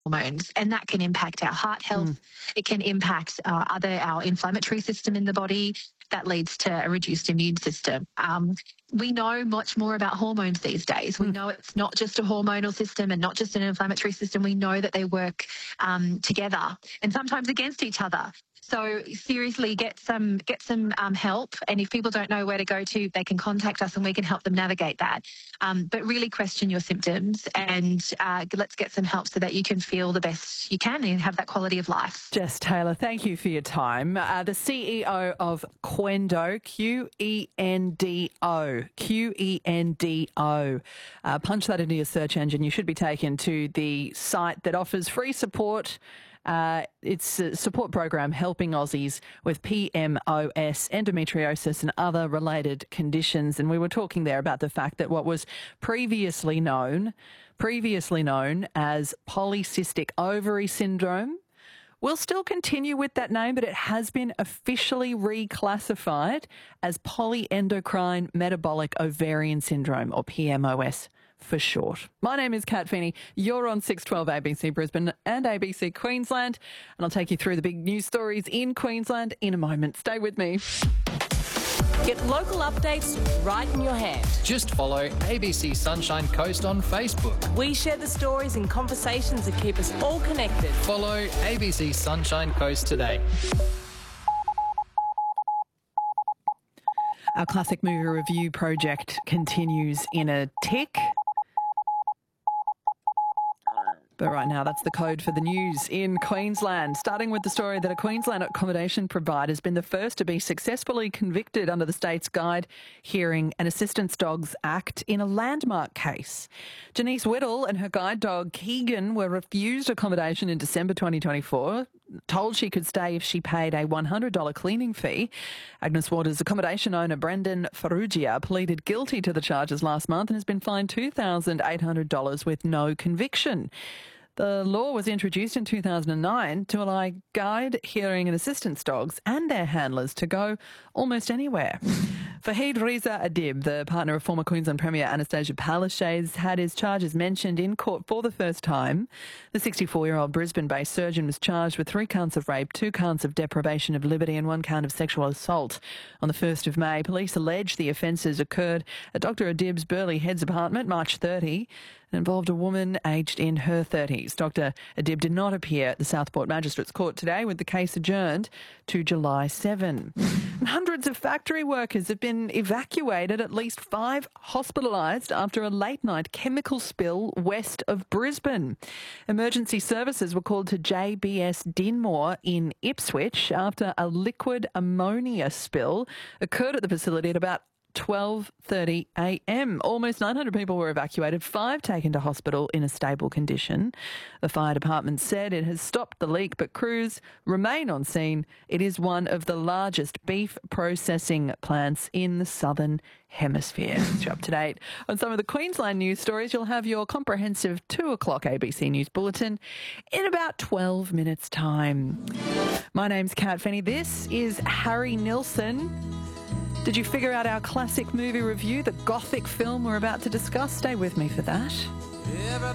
hormones, and that can impact our heart health. It can impact our inflammatory system in the body. That leads to a reduced immune system. We know much more about hormones these days. We know it's not just a hormonal system and not just an inflammatory system. We know that they work together and sometimes against each other. So seriously, get some help. And if people don't know where to go to, they can contact us and we can help them navigate that. But really question your symptoms and let's get some help so that you can feel the best you can and have that quality of life. Jess Taylor, thank you for your time. The CEO of Qendo, Q-E-N-D-O. Q-E-N-D-O. Punch that into your search engine. You should be taken to the site that offers free support. It's a support program helping Aussies with PMOS, endometriosis and other related conditions. And we were talking there about the fact that what was previously known as polycystic ovary syndrome will still continue with that name, but it has been officially reclassified as polyendocrine metabolic ovarian syndrome, or PMOS for short. My name is Kat Feeney. You're on 612 ABC Brisbane and ABC Queensland, and I'll take you through the big news stories in Queensland in a moment. Stay with me. Get local updates right in your hand. Just follow ABC Sunshine Coast on Facebook. We share the stories and conversations that keep us all connected. Follow ABC Sunshine Coast today. Our classic movie review project continues in a tick. But right now, that's the code for the news in Queensland. Starting with the story that a Queensland accommodation provider has been the first to be successfully convicted under the state's Guide, Hearing and Assistance Dogs Act in a landmark case. Janice Whittle and her guide dog Keegan were refused accommodation in December 2024, told she could stay if she paid a $100 cleaning fee. Agnes Waters' accommodation owner Brendan Farrugia pleaded guilty to the charges last month and has been fined $2,800 with no conviction. The law was introduced in 2009 to allow guide, hearing and assistance dogs and their handlers to go almost anywhere. Fahid Reza Adib, the partner of former Queensland Premier Anastasia Palaszczuk, had his charges mentioned in court for the first time. The 64-year-old Brisbane-based surgeon was charged with 3 counts of rape, 2 counts of deprivation of liberty and 1 count of sexual assault. On the 1st of May, police allege the offences occurred at Dr Adib's Burleigh Heads apartment, March 30, and involved a woman aged in her 30s. Dr Adib did not appear at the Southport Magistrates Court today, with the case adjourned to July 7. And hundreds of factory workers have been evacuated, at least 5 hospitalised after a late-night chemical spill west of Brisbane. Emergency services were called to JBS Dinmore in Ipswich after a liquid ammonia spill occurred at the facility at about 12:30 a.m. Almost 900 people were evacuated, 5 taken to hospital in a stable condition. The fire department said it has stopped the leak, but crews remain on scene. It is one of the largest beef processing plants in the Southern Hemisphere. You're up to date on some of the Queensland news stories. You'll have your comprehensive 2 o'clock ABC News Bulletin in about 12 minutes' time. My name's Kat Feeney. This is Harry Nilsson. Did you figure out our classic movie review, the gothic film we're about to discuss? Stay with me for that.